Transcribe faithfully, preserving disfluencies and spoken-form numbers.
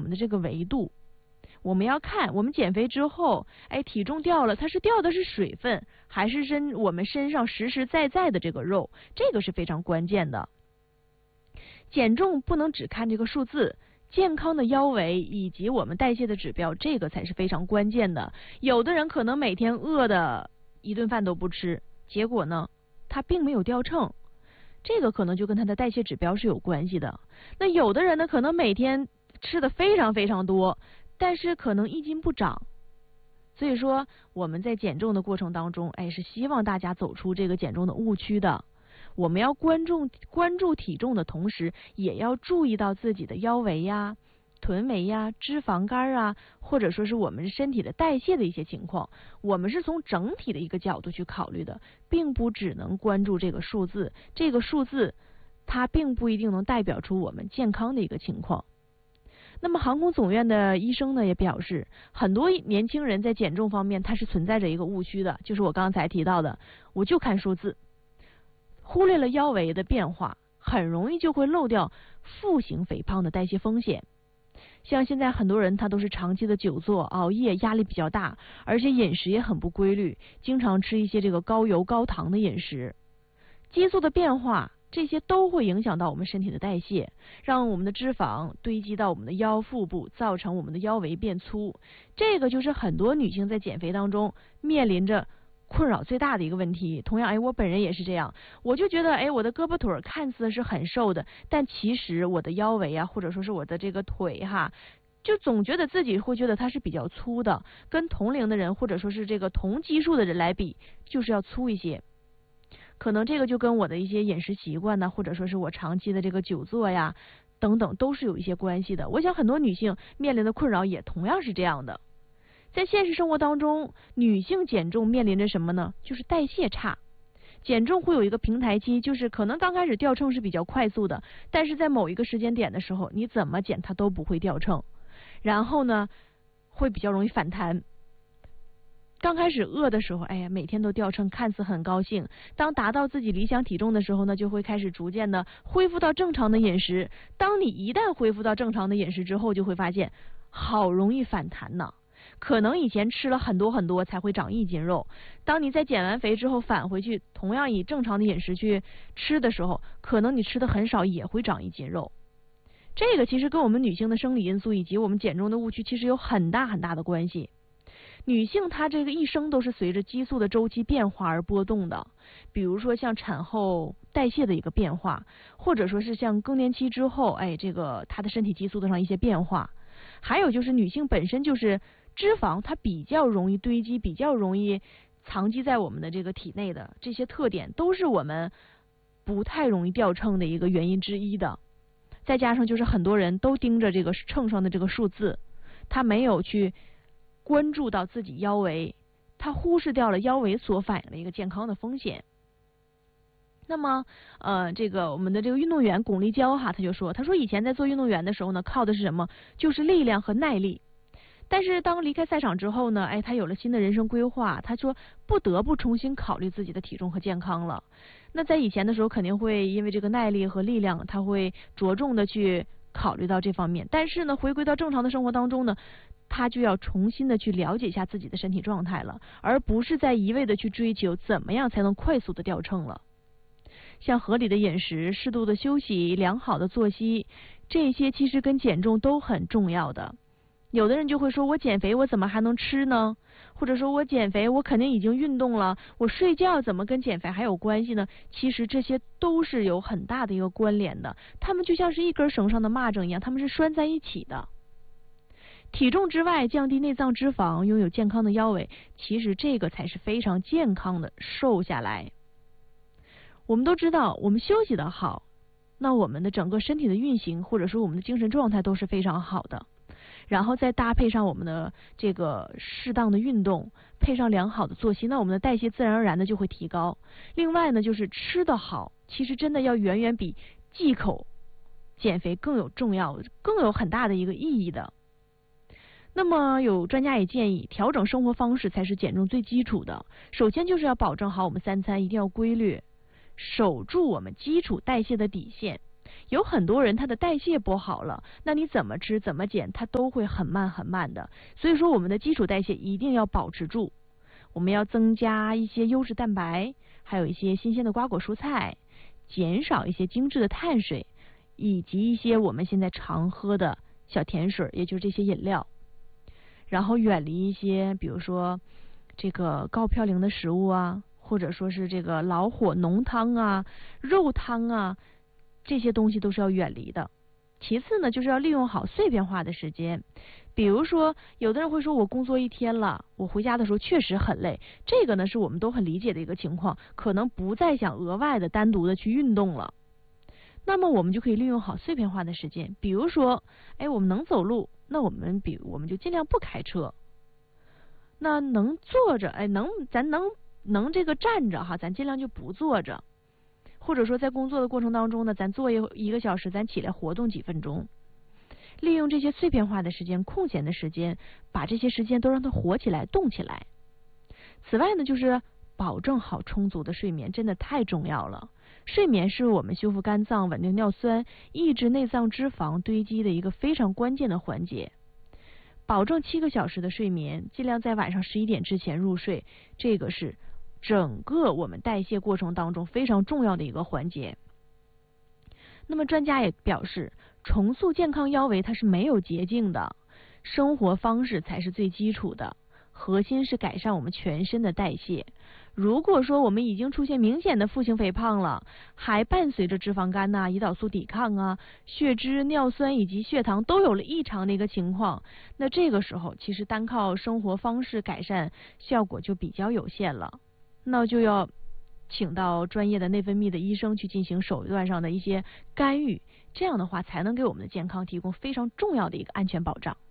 们的这个维度。我们要看我们减肥之后，哎，体重掉了，它是掉的是水分，还是身我们身上实实在在的这个肉，这个是非常关键的。减重不能只看这个数字，健康的腰围以及我们代谢的指标，这个才是非常关键的。有的人可能每天饿的一顿饭都不吃，结果呢，他并没有掉秤，这个可能就跟他的代谢指标是有关系的。那有的人呢，可能每天吃的非常非常多，但是可能一斤不长。所以说我们在减重的过程当中，哎，是希望大家走出这个减重的误区的。我们要关注关注体重的同时，也要注意到自己的腰围呀、臀围呀、脂肪肝啊，或者说是我们身体的代谢的一些情况。我们是从整体的一个角度去考虑的，并不只能关注这个数字。这个数字它并不一定能代表出我们健康的一个情况。那么航空总院的医生呢也表示，很多年轻人在减重方面它是存在着一个误区的，就是我刚才提到的，我就看数字，忽略了腰围的变化，很容易就会漏掉负型肥胖的代谢风险。像现在很多人他都是长期的久坐、熬夜，压力比较大，而且饮食也很不规律，经常吃一些这个高油高糖的饮食，激素的变化，这些都会影响到我们身体的代谢，让我们的脂肪堆积到我们的腰腹部，造成我们的腰围变粗。这个就是很多女性在减肥当中面临着困扰最大的一个问题。同样，哎，我本人也是这样，我就觉得，哎，我的胳膊腿看似是很瘦的，但其实我的腰围啊，或者说是我的这个腿哈，就总觉得自己会觉得它是比较粗的，跟同龄的人或者说是这个同基数的人来比，就是要粗一些。可能这个就跟我的一些饮食习惯呢，或者说是我长期的这个久坐呀等等，都是有一些关系的。我想很多女性面临的困扰也同样是这样的。在现实生活当中，女性减重面临着什么呢？就是代谢差。减重会有一个平台期，就是可能刚开始掉秤是比较快速的，但是在某一个时间点的时候，你怎么减它都不会掉秤，然后呢会比较容易反弹。刚开始饿的时候，哎呀，每天都掉秤，看似很高兴。当达到自己理想体重的时候呢，就会开始逐渐的恢复到正常的饮食。当你一旦恢复到正常的饮食之后，就会发现好容易反弹呢。可能以前吃了很多很多才会长一斤肉，当你在减完肥之后返回去，同样以正常的饮食去吃的时候，可能你吃的很少也会长一斤肉。这个其实跟我们女性的生理因素以及我们减重的误区其实有很大很大的关系。女性她这个一生都是随着激素的周期变化而波动的，比如说像产后代谢的一个变化，或者说是像更年期之后，哎，这个她的身体激素的上一些变化，还有就是女性本身就是脂肪它比较容易堆积，比较容易藏积在我们的这个体内的，这些特点都是我们不太容易掉秤的一个原因之一的。再加上就是很多人都盯着这个秤上的这个数字，他没有去关注到自己腰围，他忽视掉了腰围所反映的一个健康的风险。那么呃，这个我们的这个运动员巩立姣哈，他就说，他说以前在做运动员的时候呢，靠的是什么？就是力量和耐力。但是当离开赛场之后呢，哎，他有了新的人生规划，他说不得不重新考虑自己的体重和健康了。那在以前的时候肯定会因为这个耐力和力量，他会着重的去考虑到这方面，但是呢回归到正常的生活当中呢，他就要重新的去了解一下自己的身体状态了，而不是在一味的去追求怎么样才能快速的掉秤了。像合理的饮食、适度的休息、良好的作息，这些其实跟减重都很重要的。有的人就会说，我减肥我怎么还能吃呢？或者说我减肥我肯定已经运动了，我睡觉怎么跟减肥还有关系呢？其实这些都是有很大的一个关联的，它们就像是一根绳上的蚂蚱一样，它们是拴在一起的。体重之外，降低内脏脂肪，拥有健康的腰围，其实这个才是非常健康的瘦下来。我们都知道，我们休息的好，那我们的整个身体的运行或者说我们的精神状态都是非常好的。然后再搭配上我们的这个适当的运动，配上良好的作息，那我们的代谢自然而然的就会提高。另外呢，就是吃得好，其实真的要远远比忌口减肥更有重要，更有很大的一个意义的。那么有专家也建议，调整生活方式才是减重最基础的。首先就是要保证好我们三餐一定要规律，守住我们基础代谢的底线。 有很多人他的代谢不好了，那你怎么吃怎么减，它都会很慢很慢的。所以说我们的基础代谢一定要保持住，我们要增加一些优质蛋白，还有一些新鲜的瓜果蔬菜，减少一些精致的碳水，以及一些我们现在常喝的小甜水，也就是这些饮料。然后远离一些比如说这个高嘌呤的食物啊，或者说是这个老火浓汤啊、肉汤啊，这些东西都是要远离的。其次呢，就是要利用好碎片化的时间。比如说有的人会说，我工作一天了，我回家的时候确实很累，这个呢是我们都很理解的一个情况，可能不再想额外的单独的去运动了。那么我们就可以利用好碎片化的时间，比如说哎，我们能走路，那我们比我们就尽量不开车。那能坐着，哎，能咱能能这个站着哈，咱尽量就不坐着。或者说在工作的过程当中呢，咱坐一一个小时，咱起来活动几分钟，利用这些碎片化的时间、空闲的时间，把这些时间都让它活起来、动起来。此外呢，就是保证好充足的睡眠，真的太重要了。睡眠是我们修复肝脏、稳定尿酸、抑制内脏脂肪堆积的一个非常关键的环节。保证七个小时的睡眠，尽量在晚上十一点之前入睡，这个是整个我们代谢过程当中非常重要的一个环节。那么专家也表示，重塑健康腰围它是没有捷径的，生活方式才是最基础的，核心是改善我们全身的代谢。如果说我们已经出现明显的腹型肥胖了，还伴随着脂肪肝呐、胰岛素抵抗啊、血脂、尿酸以及血糖都有了异常的一个情况，那这个时候其实单靠生活方式改善效果就比较有限了，那就要请到专业的内分泌的医生去进行手段上的一些干预，这样的话才能给我们的健康提供非常重要的一个安全保障。